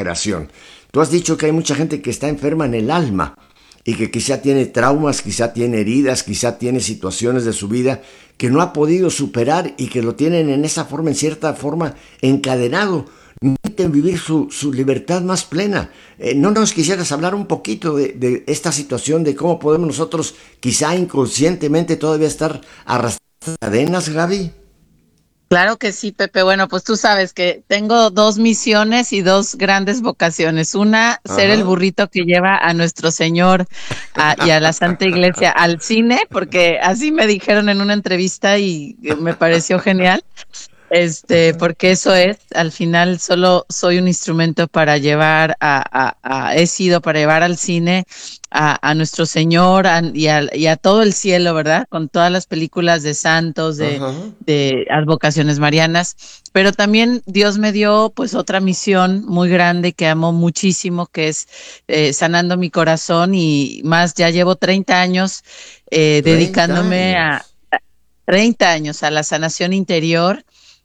exageración. Tú has dicho que hay mucha gente que está enferma en el alma y que quizá tiene traumas, quizá tiene heridas, quizá tiene situaciones de su vida que no ha podido superar y que lo tienen en esa forma, en cierta forma, encadenado. No permiten vivir su libertad más plena. ¿No nos quisieras hablar un poquito de esta situación, de cómo podemos nosotros quizá inconscientemente todavía estar arrastrando cadenas, Gaby? Claro que sí, Pepe. Bueno, pues tú sabes que tengo dos misiones y dos grandes vocaciones. Una, ser el Ajá. burrito que lleva a nuestro Señor y a la Santa Iglesia al cine, porque así me dijeron en una entrevista y me pareció genial. Porque eso es, al final solo soy un instrumento para llevar he sido para llevar al cine a nuestro Señor y a todo el cielo, ¿verdad? Con todas las películas de santos, Ajá. de advocaciones marianas. Pero también Dios me dio pues otra misión muy grande que amo muchísimo, que es sanando mi corazón y más, ya llevo 30 años 30 dedicándome a años. 30 años a la sanación interior,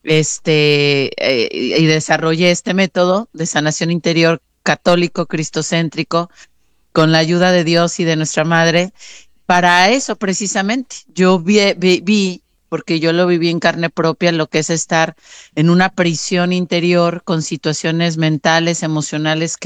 y desarrollé este método de sanación interior católico, cristocéntrico, con la ayuda de Dios y de nuestra Madre. Para eso precisamente, yo vi, porque yo lo viví en carne propia, lo que es estar en una prisión interior con situaciones mentales, emocionales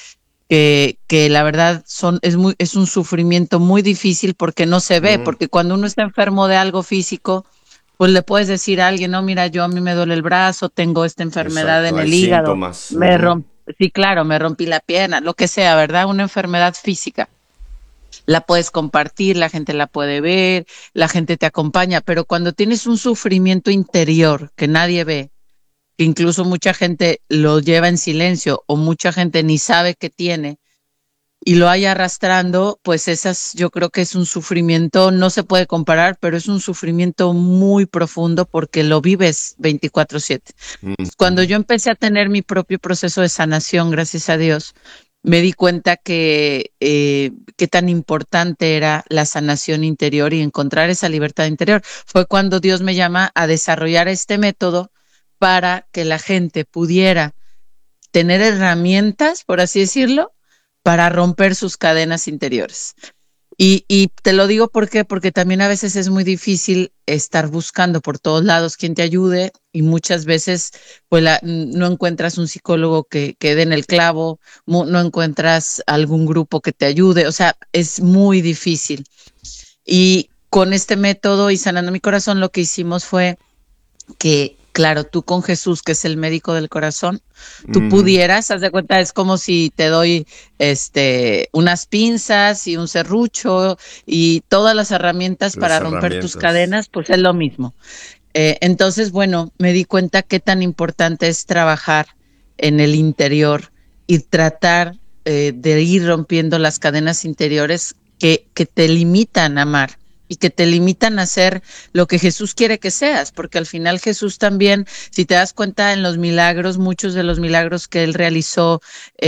que la verdad es un sufrimiento muy difícil porque no se ve, Mm, porque cuando uno está enfermo de algo físico, pues le puedes decir a alguien, no, mira, a mí me duele el brazo, tengo esta enfermedad exacto, en hay el hígado, síntomas. me Ujú. rompí, sí, claro, me rompí la pierna, lo que sea, ¿verdad? Una enfermedad física. La puedes compartir, la gente la puede ver, la gente te acompaña, pero cuando tienes un sufrimiento interior que nadie ve, que incluso mucha gente lo lleva en silencio o mucha gente ni sabe que tiene, y lo haya arrastrando, pues esas yo creo que es un sufrimiento, no se puede comparar, pero es un sufrimiento muy profundo porque lo vives 24/7. Cuando Ujú. yo empecé a tener mi propio proceso de sanación, gracias a Dios, me di cuenta que qué tan importante era la sanación interior y encontrar esa libertad interior. Fue cuando Dios me llama a desarrollar este método para que la gente pudiera tener herramientas, por así decirlo, para romper sus cadenas interiores. Y te lo digo porque también a veces es muy difícil estar buscando por todos lados quien te ayude y muchas veces pues no encuentras un psicólogo que dé en el clavo, no encuentras algún grupo que te ayude, o sea, es muy difícil. Y con este método y sanando mi corazón, lo que hicimos fue que, claro, tú con Jesús, que es el médico del corazón, tú Ujú. pudieras, haz de cuenta, es como si te doy unas pinzas y un serrucho y todas las herramientas Las para romper tus herramientas. cadenas, pues es lo mismo. Entonces, bueno, me di cuenta qué tan importante es trabajar en el interior y tratar de ir rompiendo las cadenas interiores que te limitan a amar y que te limitan a ser lo que Jesús quiere que seas, porque al final Jesús también, si te das cuenta en los milagros, muchos de los milagros que él realizó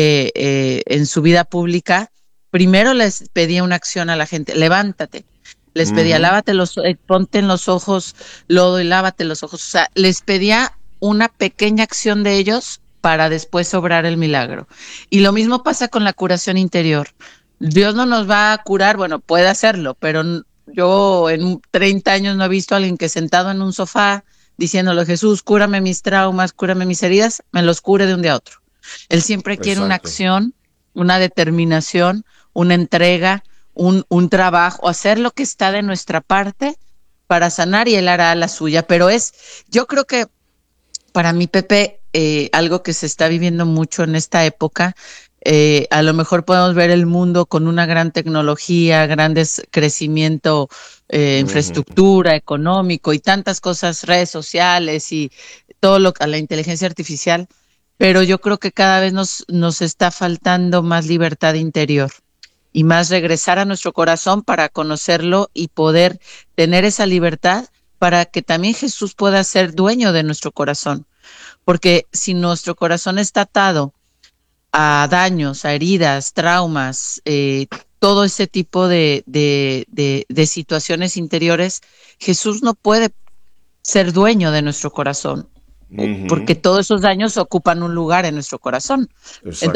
en su vida pública, primero les pedía una acción a la gente, levántate. Les pedía, Ujú. ponte en los ojos lodo y lávate los ojos. O sea, les pedía una pequeña acción de ellos para después obrar el milagro. Y lo mismo pasa con la curación interior. Dios no nos va a curar, bueno, puede hacerlo, pero yo en 30 años no he visto a alguien que sentado en un sofá diciéndole, Jesús, cúrame mis traumas, cúrame mis heridas, me los cure de un día a otro. Él siempre quiere una Exacto. acción, una determinación, una entrega, un trabajo, hacer lo que está de nuestra parte para sanar y él hará la suya. Pero yo creo que para mí, Pepe, algo que se está viviendo mucho en esta época, a lo mejor podemos ver el mundo con una gran tecnología, grandes crecimiento, Ujú. infraestructura, económico y tantas cosas, redes sociales y todo a la inteligencia artificial, pero yo creo que cada vez nos está faltando más libertad interior y más regresar a nuestro corazón para conocerlo y poder tener esa libertad para que también Jesús pueda ser dueño de nuestro corazón. Porque si nuestro corazón está atado a daños, a heridas, traumas, todo ese tipo de situaciones interiores, Jesús no puede ser dueño de nuestro corazón, porque Ujú. todos esos daños ocupan un lugar en nuestro corazón. Exacto.